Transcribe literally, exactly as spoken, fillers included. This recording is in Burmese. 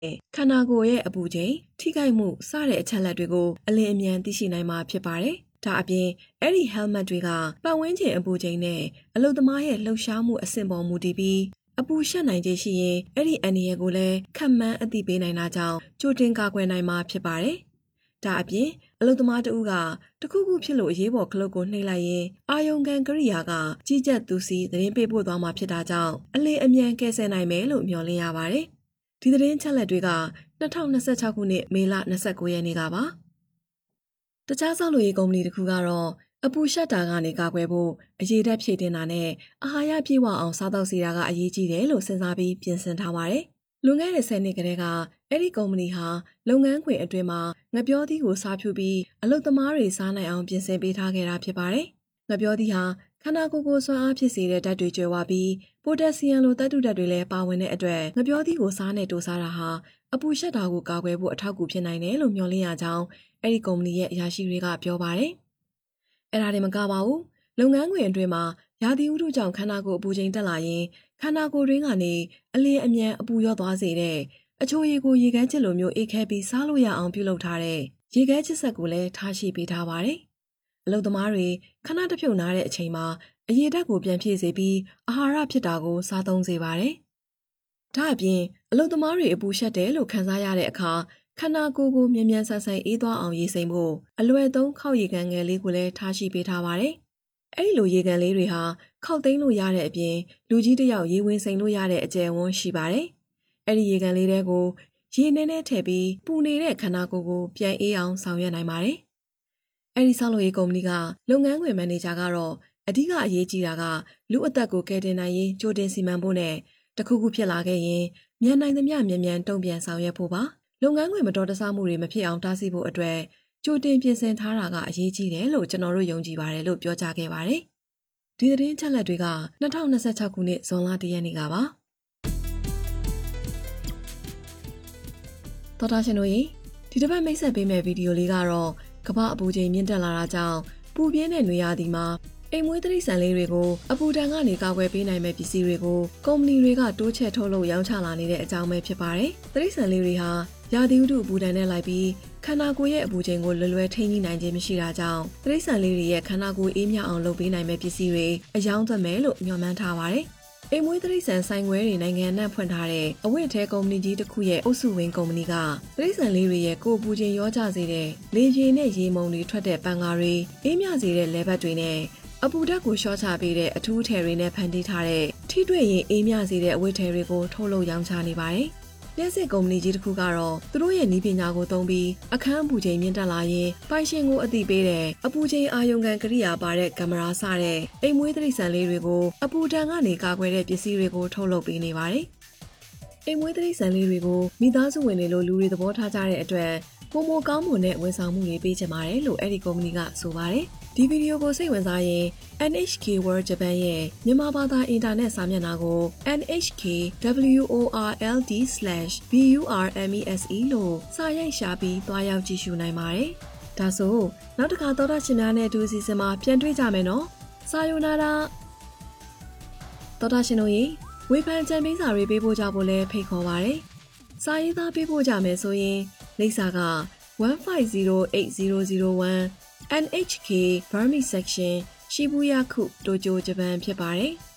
ခန္ဓာကိုယ်ရဲ့အပူချိန်ထိခိုက်မှုစတဲ့အချက်လက်တွေကိုအလင်းအမြန်သိရှိနိုင်မှာဖြစ်ပါတယ်။ဒါအပြင်အဲ့ဒီ helmet တွေကပတ်ဝန်းကျင်အပူချိန်နဲ့အလုပ်သမားရဲ့လှုပ်ရှားမှုအဆင့်ပေါ်မူတည်ပြီးအပူရှက်နိုင်ခြင်းရှိရင်အဲ့ဒီအန္တရာယ်ကိုလည်းခန့်မှန်းအသိပေးနိုင်တာကြောင့်ကြိုတင်ကာကွယ်နိုင်မှာဖြစ်ပါတယ်။ဒါအပြင်အလုပ်သမားတဦးကတခုခုဖြစ်လို့အရေးပေါ်ခလုတ်ကိုနှိပ်လိုက်ရင်အာယုံခံကရိယာကကြီးကြပ်သူစီသတင်းပေးပို့သွားမှာဖြစ်တာကြောင့်အလင်းအမြန်ကယ်ဆယ်နိုင်မယ်လို့မျှော်လင့်ရပါတယ်။ဒီသတင်းချက်လက်တွေက၂၀၂၆ခုနှစ်မေလ၂၉ရက်နေ့ကပါ။တခြားဆောက်လုပ်ရေးကုမ္ပဏီတစ်ခုကတော့အပူရှက်တာကနေကာကွယ်ဖို့အရေးဓာတ်ဖြည့်တင်တာနဲ့အာဟာရပြည့်ဝအောင်စားသောက်စီတာကအရေးကြီးတယ်လို့စဉ်းစားပြီးပြင်ဆင်ထားပါတယ်။လွန်ခဲ့တဲ့ဆယ်နှစ်ကတည်းကအဲ့ဒီကုမ္ပဏီဟာလုပ်ငန်းခွင်အတွင်းမှာငပြောသီးကိုစားဖြူပြီးအလုပ်သမားတွေစားနိုင်အောင်ပြင်ဆင်ပေးထားခဲ့တာဖြစ်ပါတယ်။ငပြောသီးဟာခန္ဓာကိုယ်ကိုစွမ်းအားဖြစ်စေတဲ့ဓာတ်တွေကျွဲဝပြီးပိုတက်ဆီယမ်လိုသတ္တုဓာတ်တွေလည်းပါဝင်တဲ့အတွက်ငပြောသီးကိုစားနဲ့တိုးစားတာဟာအပူရှက်တာကိုကာကွယ်ဖို့အထောက်အကူဖြစ်နိုင်တယ်လို့မျှော်လင့်ရကြောင်းအဲ့ဒီကုမ္ပဏီရဲ့အရာရှိတွေကပြောပါတယ်။အဲ့ဒါတွေမကပါဘူး။လုပ်ငန်းခွင်အတွင်းမှာရာသီဥတုကြောင့်ခန္ဓာကိုယ်အပူချိန်တက်လာရင်ခန္ဓာကိုယ်တွင်းကနေအလင်းအမြန်အပူရော့သွားစေတဲ့အချိုရည်ကိုရေခဲချစ်လိုမျိုးအေးခဲပြီးစားလို့ရအောင်ပြုလုပ်ထားတဲ့ရေခဲချစ်ဆက်ကိုလည်းထားရှိပေးထားပါတယ်။အလုပ်သမားတွေခဏတစ်ဖြုတ်နားတဲ့အချိန်မှာအရေဓာတ်ကိုပြန်ဖြည့်စေပြီးအာဟာရဖြစ်တာကိုစားသုံးစေပါတယ်။ဒါအပြင်အလုပ်သမားတွေအပူရှက်တယ်လို့ခံစားရတဲ့အခါခန္ဓာကိုယ်ကိုမြန်မြန်ဆန်ဆန်အေးသွားအောင်ရေစိမ်ဖို့အလွယ်သုံးခောက်ရေကန်ငယ်လေးကိုလည်းထားရှိပေးထားပါတယ်။အဲဒီလိုရေကန်လေးတွေဟာခောက်သိမ်းလို့ရတဲ့အပြင်လူကြီးတစ်ယောက်ရေဝင်စိမ်လို့ရတဲ့အကျယ်ဝန်းရှိပါတယ်။အဲဒီရေကန်လေးတွေကိုရေနည်းနည်းထည့်ပြီးပူနေတဲ့ခန္ဓာကိုယ်ကိုပြန်အေးအောင်ဆောင်ရွက်နိုင်ပါတယ်။အဲဒီဆောက်လုပ်ရေးကုမ္ပဏီကလုပ်ငန်းခွင်မန်နေဂျာကတော့အဓိကအရေးကြီးတာကလူအသက်ကိုကယ်တင်နိုင်ရေးကြိုတင်စီမံဖို့နဲ့တခုခုဖြစ်လာခဲ့ရင်မြန်နိုင်သမျှမြန်မြန်တုံ့ပြန်ဆောင်ရွက်ဖို့ပါလုပ်ငန်းခွင်မတော်တဆမှုတွေမဖြစ်အောင်တားဆီးဖို့အတွက်ကြိုတင်ပြင်ဆင်ထားတာကအရေးကြီးတယ်လို့ကျွန်တော်တို့ယုံကြည်ပါတယ်လို့ပြောကြားခဲ့ပါတယ်။ဒီသတင်းချက်လက်တွေက၂၀၂၆ခုနှစ်ဇွန်လ၁ရက်နေ့ကပါ။တော်တာရှင်တို့ရေဒီတစ်ပတ်မိတ်ဆက်ပေးမယ့်ဗီဒီယိုလေးကတော့ကမ္ဘာအပူချိန်မြင့်တက်လာတာကြောင့်ပူပြင်းတဲ့နေရာဒီမှာအိမ်မွေးတိရစ္ဆာန်လေးတွေကိုအပူဒဏ်ကနေကာကွယ်ပေးနိုင်မဲ့ပစ္စည်းတွေကိုကုမ္ပဏီတွေကတိုးချဲ့ထုတ်လုပ်ရောင်းချလာနေတဲ့အကြောင်းပဲဖြစ်ပါတယ်။တိရစ္ဆာန်လေးတွေဟာရာသီဥတုအပူဒဏ်နဲ့လိုက်ပြီးခန္ဓာကိုယ်ရဲ့အပူချိန်ကိုလွယ်လွယ်ထိန်းညှိနိုင်ခြင်းမရှိတာကြောင့်တိရစ္ဆာန်လေးတွေရဲ့ခန္ဓာကိုယ်အေးမြအောင်လုပ်ပေးနိုင်မဲ့ပစ္စည်းတွေအယောင်းသွက်မယ်လို့ညွှန်မှန်းထားပါတယ်။အိမ်မွေးတိရစ္ဆာန်ဆိုင်ခွဲတွေနိုင်ငံနဲ့ဖွင့်ထားတဲ့အဝတ်အထည်ကုမ္ပဏီကြီးတစ်ခုရဲ့အုပ်စုဝင်ကုမ္ပဏီကတိရစ္ဆာန်လေးတွေရဲ့ကိုယ်အပူချိန်ရောကြစေတဲ့လေရေနဲ့ရေမုန်တွေထွက်တဲ့ပန်းကားတွေအေးမြစေတဲ့လဲဘက်တွေနဲ့အပူဓာတ်ကိုရှော့ချပေးတဲ့အထူးအထည်တွေနဲ့ဖန်တီးထားတဲ့ထိတွေ့ရင်အေးမြစေတဲ့အဝတ်အထည်တွေကိုထုတ်လုပ်ရောင်းချနေပါတယ်။လျှက်စစ်ကုမ္ပဏီကြီးတစ်ခုကတော့သူတို့ရဲ့နည်းပညာကိုသုံးပြီးအခန်းအပူချိန်မြင့်တက်လာရင်ပိုင်ရှင်ကိုအသိပေးတဲ့အပူချိန်အာရုံခံကရိယာပါတဲ့ကင်မရာစတဲ့အိမ်မွေးတိရစ္ဆာန်လေးတွေကိုအပူဒဏ်ကနေကာကွယ်တဲ့ပစ္စည်းတွေကိုထုတ်လုပ်ပေးနေပါတယ်။အိမ်မွေးတိရစ္ဆာန်လေးတွေကိုမိသားစုဝင်တွေလိုလူတွေသဘောထားကြတဲ့အတွက်ပုံမကောင်းမွန်တဲ့ဝန်ဆောင်မှုတွေပေးချင်ပါတယ်လို့အဲ့ဒီကုမ္ပဏီကဆိုပါတယ်။ဒီဗီဒီယိုကိုစိတ်ဝင်စားရင် N H K World Japan ရဲ့မြန်မာဘာသာအင်တာနက်စာမျက်နှာကို N H K world slash burmese လို့စာရိုက်ရှာပြီးတွားရောက်ကြည့်ရှုနိုင်ပါတယ်။ဒါဆိုနောက်တစ်ခါသောတာရှင်များနဲ့အတူအစီအစဉ်မှာပြန်တွေ့ကြမယ်နော်။စာယိုနာရာသောတာရှင်တို့ရေဝေဖန်ကြံပေးစာတွေပေးဖို့ကြဖို့လည်းဖိတ်ခေါ်ပါတယ်။စာရေးသားပေးဖို့ကြမယ်ဆိုရင်လိပ်စာကone five zero eight zero zero one N H K Burmese Section Shibuya-ku Dojo Japan ဖြစ်ပါတယ်။